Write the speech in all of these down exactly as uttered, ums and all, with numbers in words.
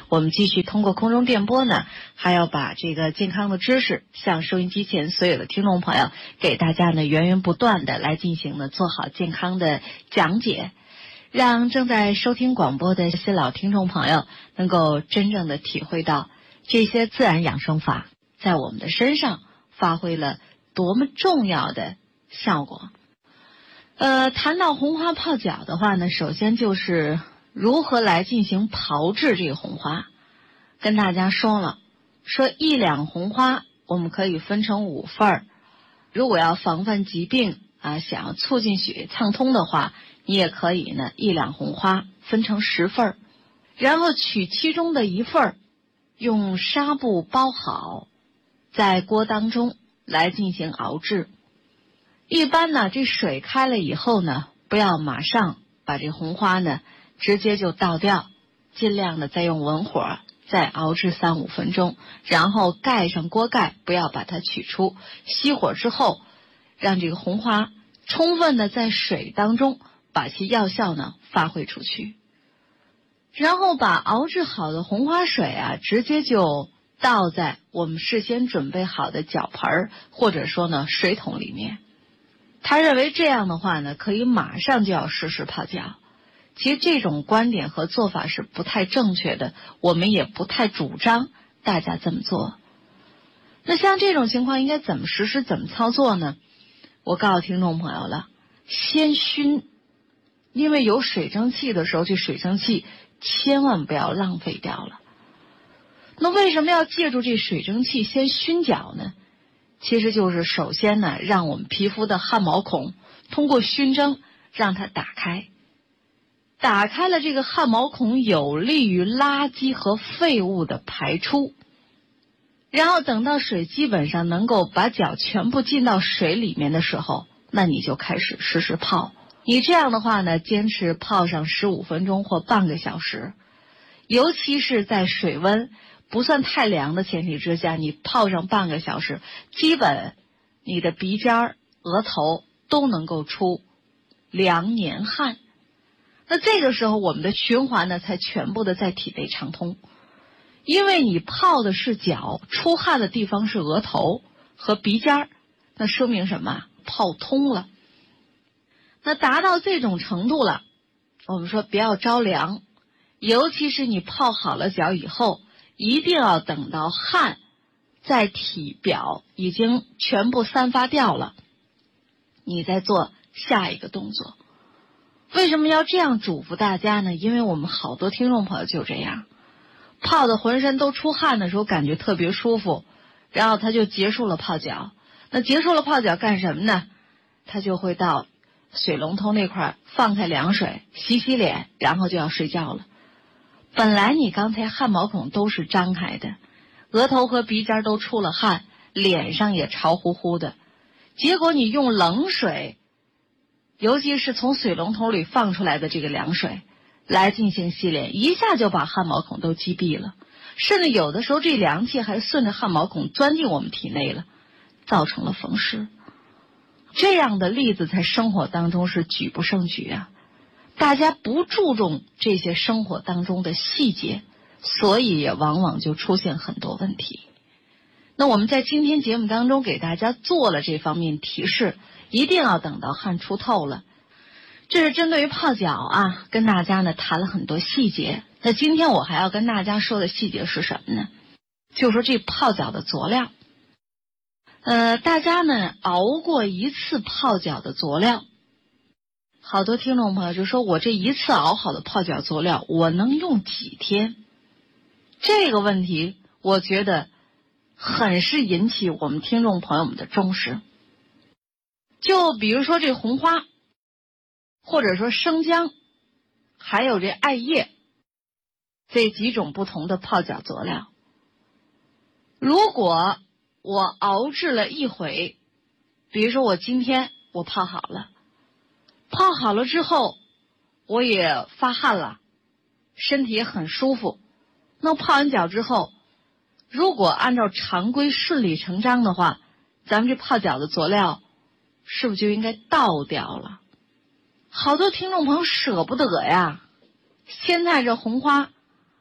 我们继续通过空中电波呢，还要把这个健康的知识向收音机前所有的听众朋友给大家呢源源不断的来进行呢做好健康的讲解，让正在收听广播的新老听众朋友能够真正的体会到这些自然养生法在我们的身上发挥了多么重要的效果。呃，谈到红花泡脚的话呢，首先就是如何来进行炮制这个红花。跟大家说了，说一两红花我们可以分成五份儿。如果要防范疾病啊，想要促进血液畅通的话，你也可以呢一两红花分成十份儿，然后取其中的一份儿，用纱布包好，在锅当中来进行熬制。一般呢，这水开了以后呢，不要马上把这红花呢直接就倒掉，尽量的再用文火再熬制三五分钟，然后盖上锅盖，不要把它取出。熄火之后，让这个红花充分的在水当中把其药效呢发挥出去，然后把熬制好的红花水啊，直接就倒在我们事先准备好的脚盆或者说呢水桶里面。他认为这样的话呢，可以马上就要实施泡脚。其实这种观点和做法是不太正确的，我们也不太主张大家这么做。那像这种情况应该怎么实施，怎么操作呢？我告诉听众朋友了，先熏，因为有水蒸气的时候，这水蒸气千万不要浪费掉了。那为什么要借助这水蒸气先熏脚呢？其实就是首先呢，让我们皮肤的汗毛孔通过熏蒸让它打开，打开了这个汗毛孔，有利于垃圾和废物的排出。然后等到水基本上能够把脚全部浸到水里面的时候，那你就开始实时泡。你这样的话呢，坚持泡上十五分钟或半个小时，尤其是在水温不算太凉的前提之下，你泡上半个小时，基本你的鼻尖、额头都能够出凉年汗。那这个时候我们的循环呢才全部的在体内畅通。因为你泡的是脚，出汗的地方是额头和鼻尖，那说明什么？泡通了。那达到这种程度了，我们说不要着凉，尤其是你泡好了脚以后，一定要等到汗在体表已经全部散发掉了，你再做下一个动作。为什么要这样嘱咐大家呢？因为我们好多听众朋友就这样，泡的浑身都出汗的时候感觉特别舒服，然后他就结束了泡脚。那结束了泡脚干什么呢？他就会到水龙头那块放开凉水洗洗脸，然后就要睡觉了。本来你刚才汗毛孔都是张开的，额头和鼻尖都出了汗，脸上也潮乎乎的，结果你用冷水，尤其是从水龙头里放出来的这个凉水来进行洗脸，一下就把汗毛孔都击毙了，甚至有的时候这凉气还顺着汗毛孔钻进我们体内了，造成了风湿。这样的例子在生活当中是举不胜举啊！大家不注重这些生活当中的细节，所以也往往就出现很多问题。那我们在今天节目当中给大家做了这方面提示，一定要等到汗出透了。这是针对于泡脚啊，跟大家呢谈了很多细节。那今天我还要跟大家说的细节是什么呢？就是说这泡脚的佐料。呃，大家呢熬过一次泡脚的佐料，好多听众朋友就说，我这一次熬好的泡脚佐料我能用几天？这个问题我觉得很是引起我们听众朋友们的重视。就比如说这红花，或者说生姜，还有这艾叶，这几种不同的泡脚佐料，如果我熬制了一回，比如说我今天我泡好了，泡好了之后我也发汗了，身体也很舒服，那泡完脚之后，如果按照常规顺理成章的话，咱们这泡脚的佐料是不是就应该倒掉了？好多听众朋友舍不得呀，现在这红花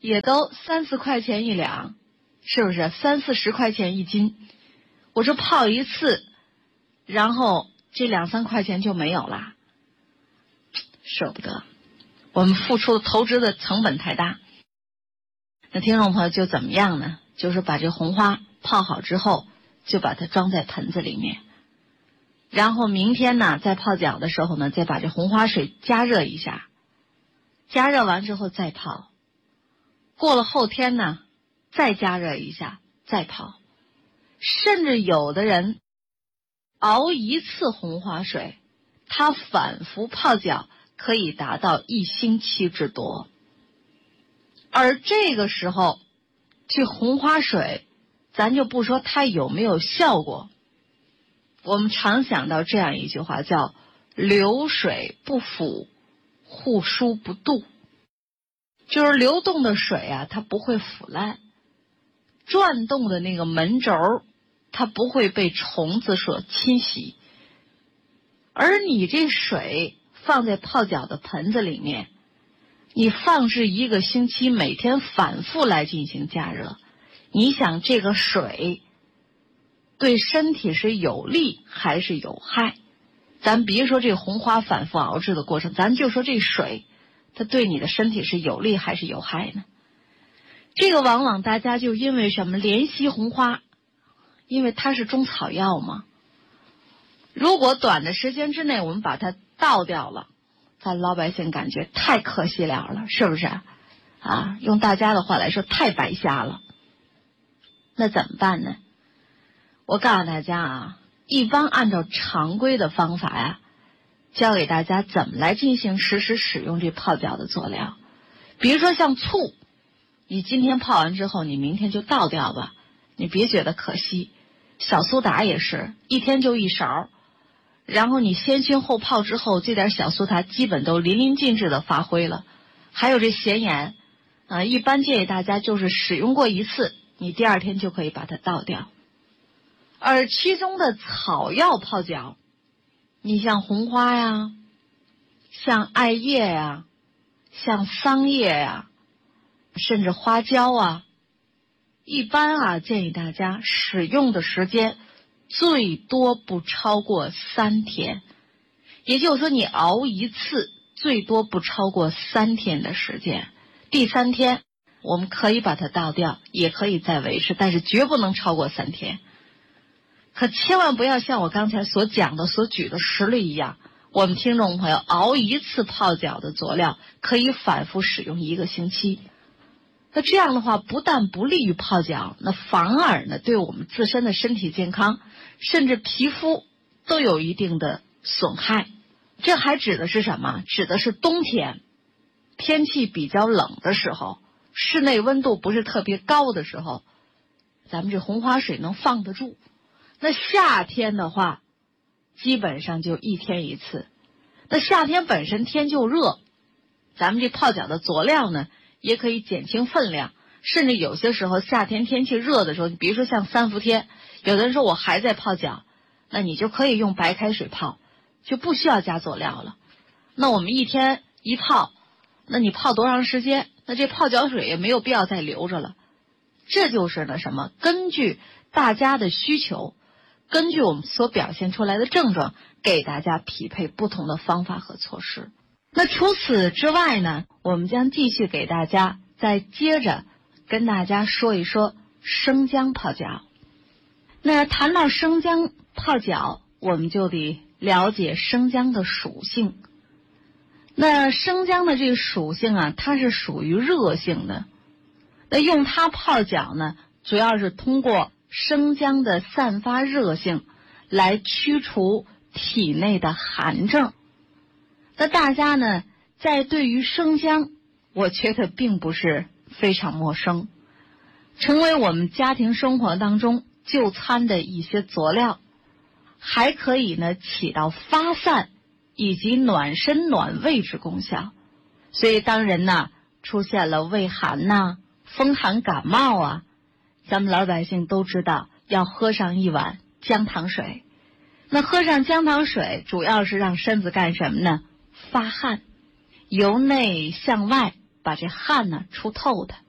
也都三四块钱一两，是不是？三四十块钱一斤，我这泡一次，然后这两三块钱就没有了，舍不得。我们付出投资的成本太大。那听众朋友就怎么样呢？就是把这红花泡好之后，就把它装在盆子里面，然后明天呢，在泡脚的时候呢，再把这红花水加热一下，加热完之后再泡。过了后天呢，再加热一下，再泡。甚至有的人熬一次红花水，他反复泡脚可以达到一星期之多。而这个时候，这红花水，咱就不说它有没有效果，我们常想到这样一句话，叫流水不腐，户枢不蠹。就是流动的水啊，它不会腐烂，转动的那个门轴，它不会被虫子所侵袭。而你这水放在泡脚的盆子里面，你放置一个星期，每天反复来进行加热，你想这个水对身体是有利还是有害？咱别说这个红花反复熬制的过程，咱就说这水它对你的身体是有利还是有害呢？这个往往大家就因为什么怜惜红花，因为它是中草药嘛。如果短的时间之内我们把它倒掉了，咱老百姓感觉太可惜了了，是不是啊？用大家的话来说，太白瞎了。那怎么办呢？我告诉大家啊，一般按照常规的方法呀，教给大家怎么来进行实时使用这泡脚的佐料。比如说像醋，你今天泡完之后，你明天就倒掉吧，你别觉得可惜。小苏打也是，一天就一勺，然后你先熏后泡之后，这点小苏打基本都淋漓尽致的发挥了。还有这咸盐啊，一般建议大家就是使用过一次，你第二天就可以把它倒掉。而其中的草药泡脚，你像红花呀，像艾叶呀，像桑叶呀，甚至花椒啊，一般啊建议大家使用的时间最多不超过三天，也就是说你熬一次最多不超过三天的时间，第三天我们可以把它倒掉，也可以再维持，但是绝不能超过三天。可千万不要像我刚才所讲的所举的实例一样，我们听众朋友熬一次泡脚的佐料可以反复使用一个星期。那这样的话不但不利于泡脚，那反而呢对我们自身的身体健康甚至皮肤都有一定的损害。这还指的是什么？指的是冬天天气比较冷的时候，室内温度不是特别高的时候，咱们这红花水能放得住。那夏天的话基本上就一天一次。那夏天本身天就热，咱们这泡脚的佐料呢也可以减轻分量，甚至有些时候夏天天气热的时候，你比如说像三伏天，有的人说我还在泡脚，那你就可以用白开水泡，就不需要加佐料了。那我们一天一泡，那你泡多长时间，那这泡脚水也没有必要再留着了。这就是呢什么？根据大家的需求，根据我们所表现出来的症状，给大家匹配不同的方法和措施。那除此之外呢，我们将继续给大家再接着跟大家说一说生姜泡脚。那谈到生姜泡脚，我们就得了解生姜的属性。那生姜的这个属性啊，它是属于热性的。那用它泡脚呢，主要是通过生姜的散发热性来驱除体内的寒症。那大家呢，在对于生姜，我觉得并不是非常陌生，成为我们家庭生活当中就餐的一些佐料，还可以呢起到发散以及暖身暖胃之功效。所以当人呢出现了胃寒呐、风寒感冒啊，咱们老百姓都知道要喝上一碗姜糖水。那喝上姜糖水主要是让身子干什么呢？发汗，由内向外把这汗呢出透的。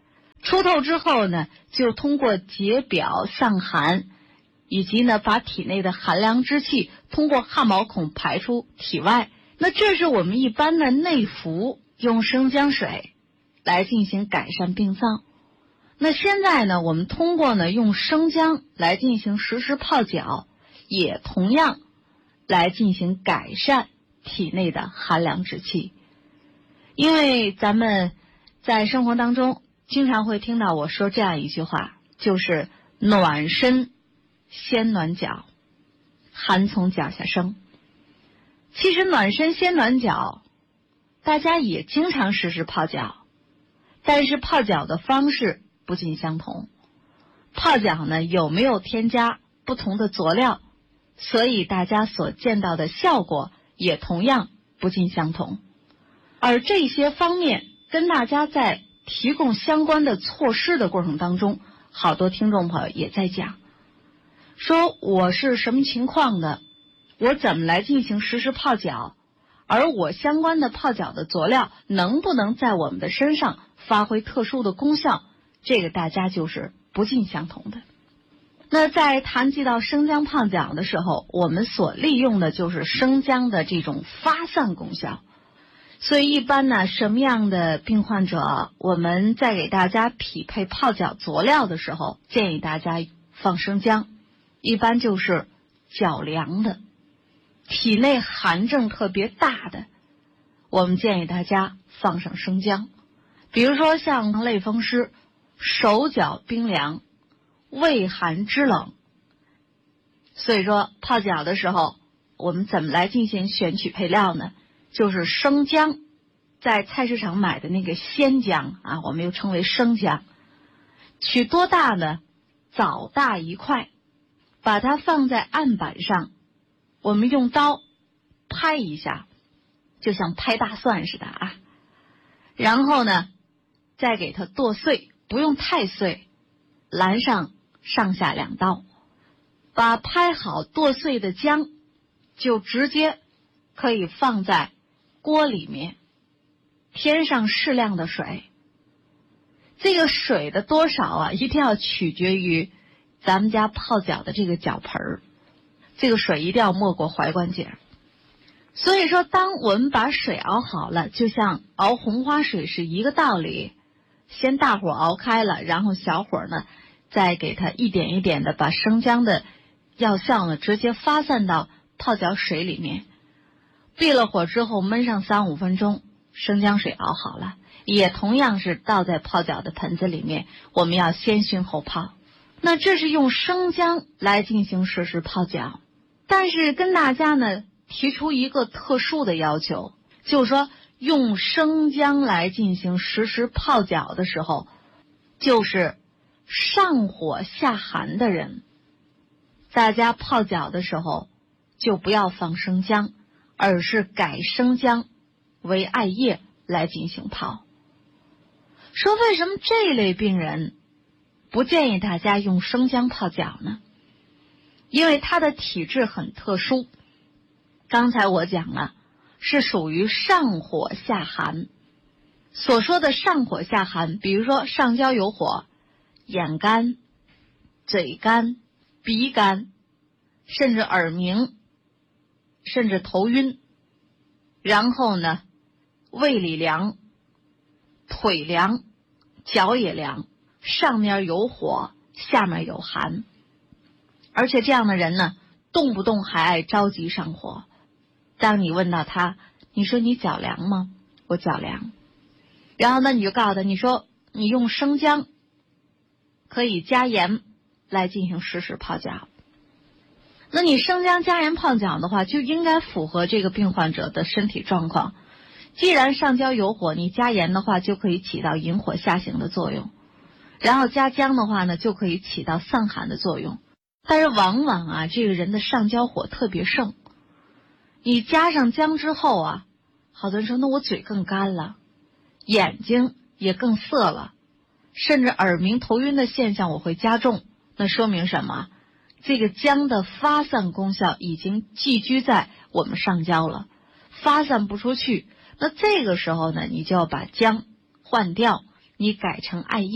出透之后呢，就通过解表散寒，以及呢把体内的寒凉之气通过汗毛孔排出体外。那这是我们一般的内服，用生姜水来进行改善病脏。那现在呢，我们通过呢用生姜来进行实时泡脚，也同样来进行改善体内的寒凉之气。因为咱们在生活当中经常会听到我说这样一句话，就是暖身先暖脚，寒从脚下生。其实暖身先暖脚，大家也经常实时泡脚，但是泡脚的方式不尽相同。泡脚呢有没有添加不同的佐料，所以大家所见到的效果也同样不尽相同。而这些方面跟大家在提供相关的措施的过程当中，好多听众朋友也在讲，说我是什么情况的，我怎么来进行实时泡脚，而我相关的泡脚的佐料能不能在我们的身上发挥特殊的功效，这个大家就是不尽相同的。那在谈及到生姜泡脚的时候，我们所利用的就是生姜的这种发散功效。所以一般呢，什么样的病患者，我们在给大家匹配泡脚佐料的时候，建议大家放生姜。一般就是脚凉的，体内寒症特别大的，我们建议大家放上生姜。比如说像类风湿，手脚冰凉，畏寒肢冷，所以说泡脚的时候，我们怎么来进行选取配料呢？就是生姜，在菜市场买的那个鲜姜啊，我们又称为生姜，取多大呢？枣大一块，把它放在案板上，我们用刀拍一下，就像拍大蒜似的啊。然后呢，再给它剁碎，不用太碎，拦上上下两刀，把拍好剁碎的姜就直接可以放在锅里面，添上适量的水。这个水的多少啊，一定要取决于咱们家泡脚的这个脚盆儿，这个水一定要没过踝关节。所以说，当我们把水熬好了，就像熬红花水是一个道理，先大火熬开了，然后小火呢，再给它一点一点的把生姜的药效呢直接发散到泡脚水里面。闭了火之后焖上三五分钟，生姜水熬好了，也同样是倒在泡脚的盆子里面，我们要先熏后泡。那这是用生姜来进行实时泡脚，但是跟大家呢提出一个特殊的要求，就是说用生姜来进行实时泡脚的时候，就是上火下寒的人，大家泡脚的时候就不要放生姜，而是改生姜为艾叶来进行泡。说为什么这类病人不建议大家用生姜泡脚呢？因为他的体质很特殊，刚才我讲了，是属于上火下寒。所说的上火下寒，比如说上焦有火，眼干、嘴干、鼻干，甚至耳鸣，甚至头晕，然后呢胃里凉，腿凉，脚也凉，上面有火，下面有寒。而且这样的人呢，动不动还爱着急上火。当你问到他，你说你脚凉吗？我脚凉。然后呢，你就告诉他，你说你用生姜可以加盐来进行实时泡脚。那你生姜加盐泡脚的话，就应该符合这个病患者的身体状况。既然上焦有火，你加盐的话就可以起到引火下行的作用，然后加姜的话呢，就可以起到散寒的作用。但是往往啊，这个人的上焦火特别盛，你加上姜之后啊，好多人说那我嘴更干了，眼睛也更涩了，甚至耳鸣头晕的现象我会加重。那说明什么？这个姜的发散功效已经寄居在我们上焦了，发散不出去。那这个时候呢，你就要把姜换掉，你改成艾叶，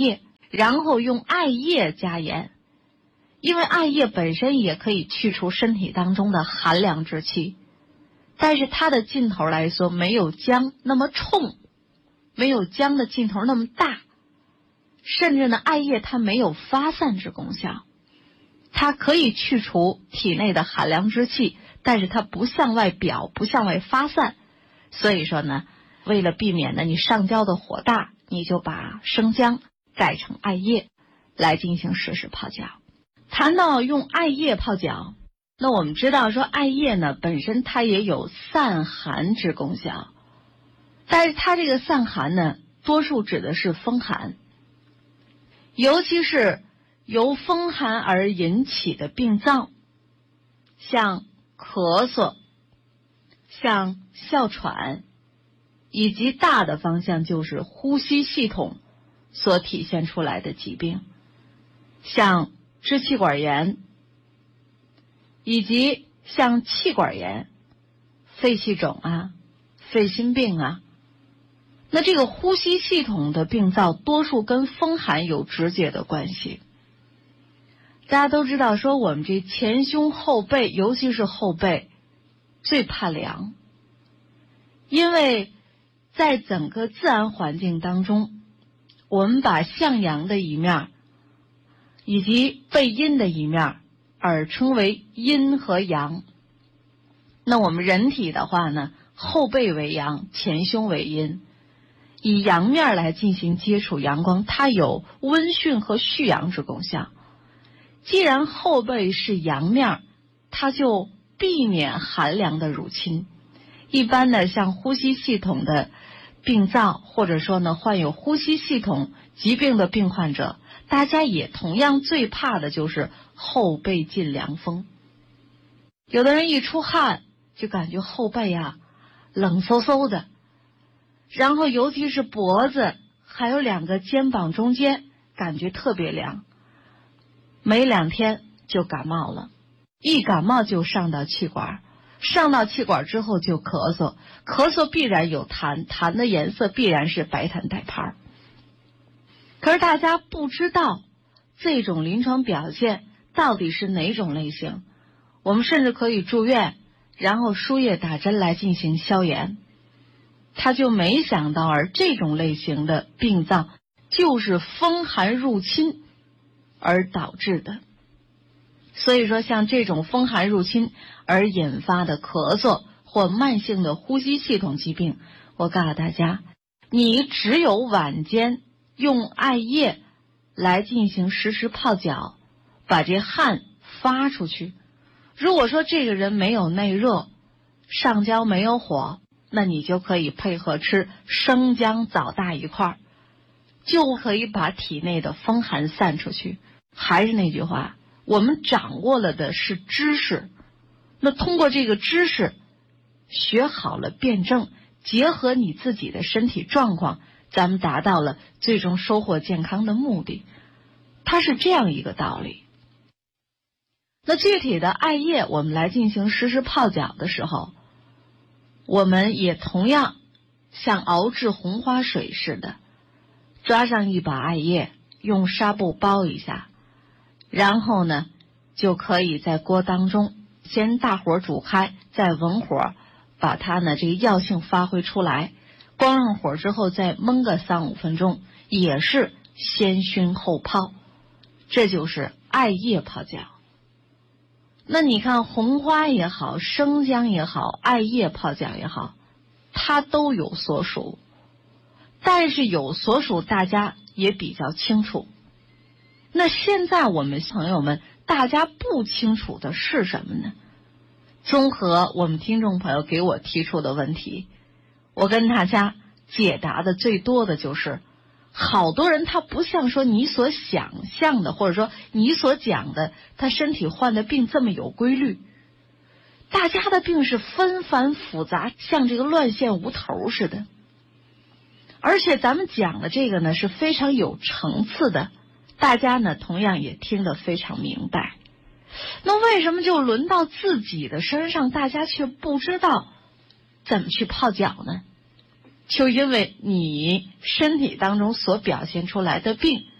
然后用艾叶加盐，因为艾叶本身也可以去除身体当中的寒凉之气，但是它的劲头来说没有姜那么冲，没有姜的劲头那么大，甚至呢艾叶它没有发散之功效，它可以去除体内的寒凉之气，但是它不向外表，不向外发散。所以说呢，为了避免呢你上焦的火大，你就把生姜改成艾叶来进行实时泡脚。谈到用艾叶泡脚，那我们知道说艾叶呢本身它也有散寒之功效，但是它这个散寒呢多数指的是风寒，尤其是由风寒而引起的病灶，像咳嗽，像哮喘，以及大的方向就是呼吸系统所体现出来的疾病，像支气管炎，以及像气管炎、肺气肿啊、肺心病啊。那这个呼吸系统的病灶多数跟风寒有直接的关系。大家都知道说我们这前胸后背，尤其是后背最怕凉，因为在整个自然环境当中，我们把向阳的一面以及背阴的一面而称为阴和阳。那我们人体的话呢，后背为阳，前胸为阴，以阳面来进行接触阳光，它有温煦和蓄阳之功效。既然后背是阳面，它就避免寒凉的入侵。一般的像呼吸系统的病灶，或者说呢患有呼吸系统疾病的病患者，大家也同样最怕的就是后背进凉风。有的人一出汗就感觉后背啊冷飕飕的，然后尤其是脖子还有两个肩膀中间感觉特别凉，没两天就感冒了，一感冒就上到气管，上到气管之后就咳嗽，咳嗽必然有痰，痰的颜色必然是白痰带泡。可是大家不知道这种临床表现到底是哪种类型，我们甚至可以住院，然后输液打针来进行消炎。他就没想到，而这种类型的病灶就是风寒入侵而导致的。所以说像这种风寒入侵而引发的咳嗽或慢性的呼吸系统疾病，我告诉大家，你只有晚间用艾叶来进行实时泡脚，把这汗发出去。如果说这个人没有内热，上焦没有火，那你就可以配合吃生姜枣大一块，就可以把体内的风寒散出去。还是那句话，我们掌握了的是知识，那通过这个知识学好了辩证，结合你自己的身体状况，咱们达到了最终收获健康的目的。它是这样一个道理。那具体的艾叶我们来进行实时泡脚的时候，我们也同样像熬制红花水似的，抓上一把艾叶，用纱布包一下，然后呢就可以在锅当中先大火煮开，再文火把它呢这个药性发挥出来，关上火之后再焖个三五分钟，也是先熏后泡，这就是艾叶泡脚。那你看红花也好，生姜也好，艾叶泡脚也好，它都有所属，但是有所属大家也比较清楚。那现在我们朋友们大家不清楚的是什么呢？综合我们听众朋友给我提出的问题，我跟大家解答的最多的就是，好多人他不像说你所想象的，或者说你所讲的他身体患的病这么有规律，大家的病是纷繁复杂，像这个乱线无头似的。而且咱们讲的这个呢是非常有层次的，大家呢同样也听得非常明白。那为什么就轮到自己的身上，大家却不知道怎么去泡脚呢？就因为你身体当中所表现出来的病